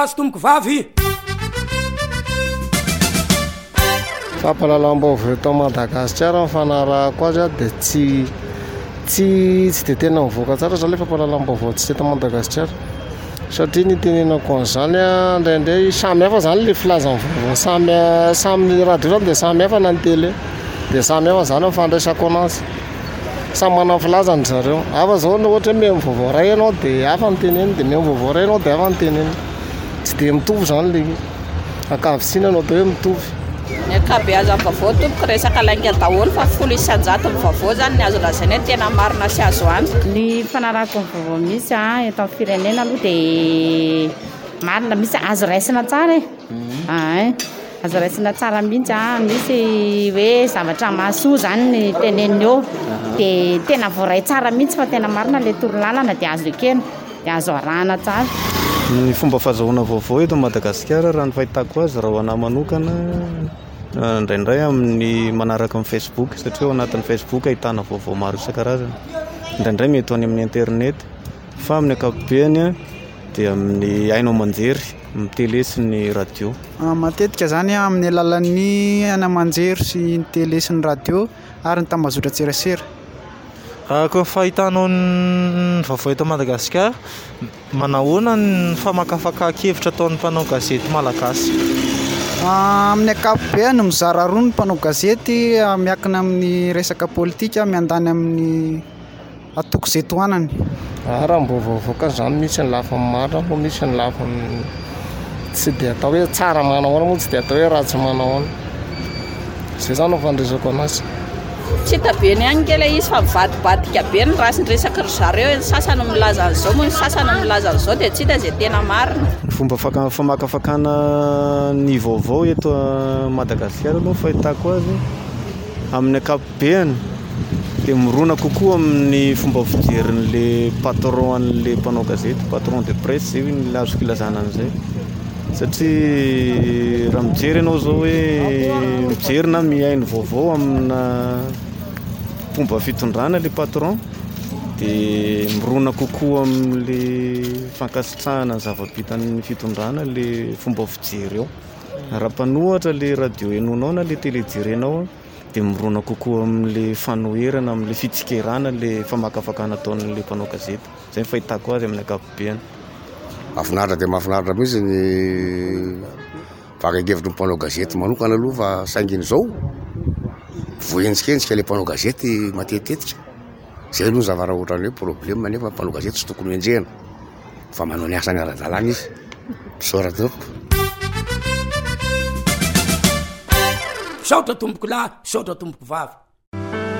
azo tomboko vavy fampalalam-baovao eto Madagasikara mifanarahako azy dia tsy dia tena mivoaka tsara zany le fampalalam-baovao tsy eto Madagasikara satria ny tenenako an'izany indraindray samy hafa zany le filazan'ny vaovao samy radio zany dia samy hafa na ny télé dia samy hafa zany mifandraisako anazy samy manana filazany zareo hafa zao na ohatra hoe mihaino vaovao ray ianao dia hafa ny teneny dia mihaino vaovao ray ianao dia hafa ny teneny tsy dia mitovy zany le ankavitsina anao dia hoe mitovy ny akabeazan'ny vaovao tompoko resaka lainga daholo fa folo isan-jato ny vaovao zany ny azo lazaina hoe tena marina sy azo anto ny fanarahako ny vaovao misy eto amin'ny firenena aloha dia marina misy azo raisina tsara azo raisina tsara mihitsy misy hoe zavatra mahasoa zany ny teneniny eo dia tena voaray tsara mihitsy fa tena marina le torolalana dia azo ekena dia azo arahana tsara ny fomba fahazahoana vaovao eto Madagasikara raha ny fahitako azy raha ho anahy manokana indraindray amin'ny manaraka amin'ny Facebook satria ao anatin'ny Facebook ahitana vaovao maro isan-karazany indraindray mety any amin'ny internet fa amin'ny ankapobeny dia amin'ny hainao manjery amin'ny télé sy ny radio matetika zany amin'ny alalan'ny ana manjery sy ny télé sy ny radio ary ny tambazotra tserasera Ako fahitanao ny vaovao eto Madagasikara manahoana ny famakafaka-kevitra ataon'ny mpanao gazety malagasy amin'ny ankapobeny mizara roa ny mpanao gazety miankina amin'ny resaka politika miandany amin'ny atoko izay tohanany raha mbo vaovao zany misy ny lafiny marina fa misy ny lafiny tsy dia atao hoe tsara manahoana moa tsy dia atao hoe ratsy manahoana zay zany no fandresako anazy tsy tabe ny any kely izy fa mivadibadika be ny rasy ny resaka ry zareo ny sasany milaza an'izao moa ny sasany milaza an'izao dia tsy hita izay tena marina ny fomba famakafakana ny vaovao eto Madagasikara aloha fahitako azy amin'ny ankapobeny dia mirona kokoa amin'ny fomba fijerin'le patron an'le mpanao gazety patron de presse zay ny azoko ilazana an'izay satria raha mijery ianao zao hoe mijery na mihaino vaovao amina fomba fitondrana le patron dia mirona kokoa amin'le fankasitrahana ny zava-bitan'ny fitondrana le fomba fijery eo raha mpanohatra le radio henonao na le télé jerenao dia mirona kokoa amin'le fanoherana amin'le fitsikerana le famakafakana ataon'le mpanao gazety zay fahitako azy amin'ny ankapobeny mahafinaritra dia mahafinaritra mihitsy ny fakakevitry ny mpanao gazety manokana aloha fa sainginy izao voenjikendrika le mpanao gazety matetitetika zay aloha ny zavara ohatrany hoe problème nefa mpanao gazety tsy tokony enjehana fa manao ny asany ara-dalàna izy misaotra saotra tomboko lahy saotra tomboko vavy